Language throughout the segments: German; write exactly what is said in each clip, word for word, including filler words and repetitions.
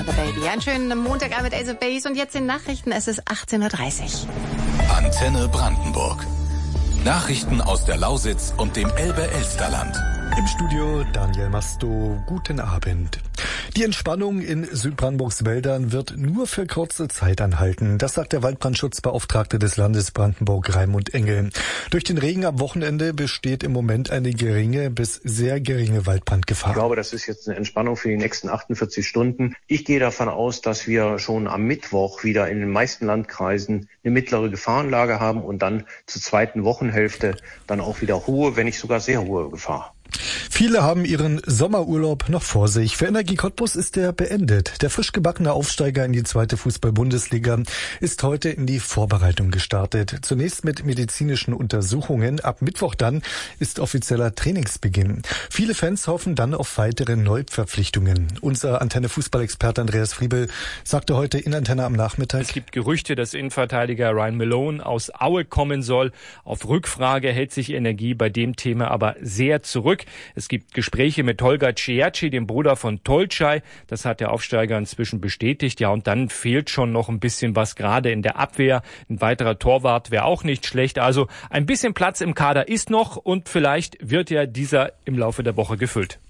Another Baby. Einen schönen Montagabend mit Ace of Base und jetzt in Nachrichten. Es ist achtzehn Uhr dreißig. Antenne Brandenburg. Nachrichten aus der Lausitz und dem Elbe-Elsterland. Im Studio Daniel Masto. Guten Abend. Die Entspannung in Südbrandenburgs Wäldern wird nur für kurze Zeit anhalten. Das sagt der Waldbrandschutzbeauftragte des Landes Brandenburg, Raimund Engel. Durch den Regen am Wochenende besteht im Moment eine geringe bis sehr geringe Waldbrandgefahr. Ich glaube, das ist jetzt eine Entspannung für die nächsten achtundvierzig Stunden. Ich gehe davon aus, dass wir schon am Mittwoch wieder in den meisten Landkreisen eine mittlere Gefahrenlage haben und dann zur zweiten Wochenhälfte dann auch wieder hohe, wenn nicht sogar sehr hohe Gefahr. Viele haben ihren Sommerurlaub noch vor sich. Für Energie Cottbus ist der beendet. Der frisch gebackene Aufsteiger in die zweite Fußball-Bundesliga ist heute in die Vorbereitung gestartet. Zunächst mit medizinischen Untersuchungen. Ab Mittwoch dann ist offizieller Trainingsbeginn. Viele Fans hoffen dann auf weitere Neuverpflichtungen. Unser Antenne-Fußball-Experte Andreas Friebel sagte heute in Antenne am Nachmittag: Es gibt Gerüchte, dass Innenverteidiger Ryan Malone aus Aue kommen soll. Auf Rückfrage hält sich Energie bei dem Thema aber sehr zurück. Es gibt Gespräche mit Holger Ciacci, dem Bruder von Tolcay. Das hat der Aufsteiger inzwischen bestätigt. Ja, und dann fehlt schon noch ein bisschen was, gerade in der Abwehr. Ein weiterer Torwart wäre auch nicht schlecht. Also ein bisschen Platz im Kader ist noch und vielleicht wird ja dieser im Laufe der Woche gefüllt.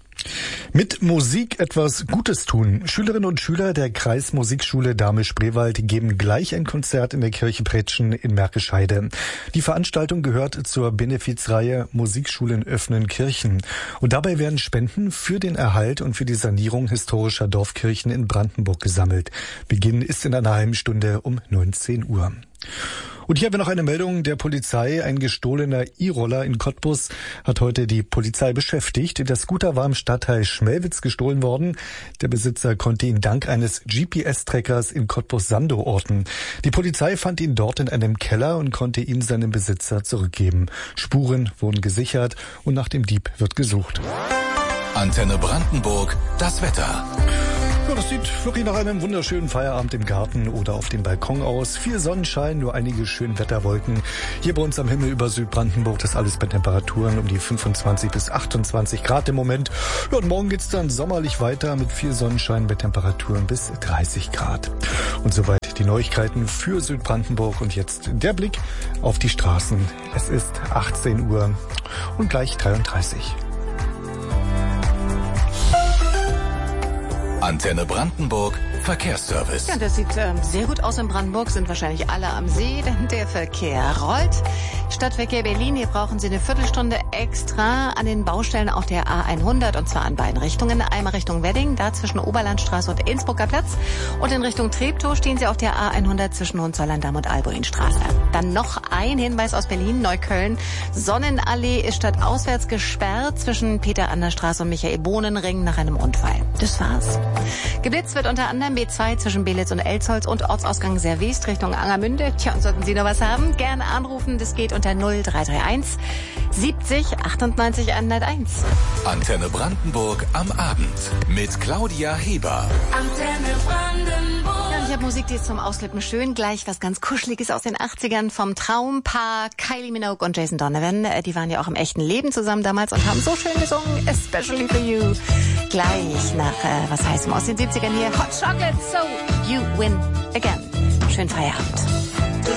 Mit Musik etwas Gutes tun. Schülerinnen und Schüler der Kreismusikschule Dahme-Spreewald geben gleich ein Konzert in der Kirche Pretschen in Märkisch-Heide. Die Veranstaltung gehört zur Benefizreihe Musikschulen öffnen Kirchen. Und dabei werden Spenden für den Erhalt und für die Sanierung historischer Dorfkirchen in Brandenburg gesammelt. Beginn ist in einer halben Stunde um neunzehn Uhr. Und hier haben wir noch eine Meldung der Polizei. Ein gestohlener E-Roller in Cottbus hat heute die Polizei beschäftigt. Der Scooter war im Stadtteil Schmelwitz gestohlen worden. Der Besitzer konnte ihn dank eines G P S-Trackers in Cottbus-Sandow orten. Die Polizei fand ihn dort in einem Keller und konnte ihn seinem Besitzer zurückgeben. Spuren wurden gesichert und nach dem Dieb wird gesucht. Antenne Brandenburg, das Wetter. Ja, das sieht wirklich nach einem wunderschönen Feierabend im Garten oder auf dem Balkon aus. Viel Sonnenschein, nur einige schöne Wetterwolken. Hier bei uns am Himmel über Südbrandenburg, das alles bei Temperaturen um die fünfundzwanzig bis achtundzwanzig Grad im Moment. Ja, und morgen geht's dann sommerlich weiter mit viel Sonnenschein bei Temperaturen bis dreißig Grad. Und soweit die Neuigkeiten für Südbrandenburg. Und jetzt der Blick auf die Straßen. Es ist achtzehn Uhr und gleich dreiunddreißig. Antenne Brandenburg, Verkehrsservice. Ja, das sieht ähm, sehr gut aus in Brandenburg, sind wahrscheinlich alle am See, denn der Verkehr rollt. Stadtverkehr Berlin, hier brauchen Sie eine Viertelstunde extra an den Baustellen auf der A hundert und zwar an beiden Richtungen. Einmal Richtung Wedding, da zwischen Oberlandstraße und Innsbrucker Platz und in Richtung Treptow stehen Sie auf der A hundert zwischen Hohenzollern-Damm und Albuinstraße. Dann noch ein Hinweis aus Berlin, Neukölln. Sonnenallee ist stadtauswärts gesperrt zwischen Peter-Ander-Straße und Michael-Bohnen-Ring nach einem Unfall. Das war's. Geblitzt wird unter anderem B zwei zwischen Belitz und Elzholz und Ortsausgang Servest Richtung Angermünde. Tja, und sollten Sie noch was haben, gerne anrufen. Das geht unter null drei drei eins siebzig achtundneunzig hunderteins. Antenne Brandenburg am Abend mit Claudia Heber. Antenne Brandenburg. Ja, ich habe Musik, die ist zum Ausflippen schön. Gleich was ganz Kuscheliges aus den achtzigern vom Traumpaar Kylie Minogue und Jason Donovan. Die waren ja auch im echten Leben zusammen damals und haben so schön gesungen. Especially for you. Gleich nach, äh, was heißt es, aus den siebzigern hier. Hot Chocolate, so you win again. Schönen Feierabend.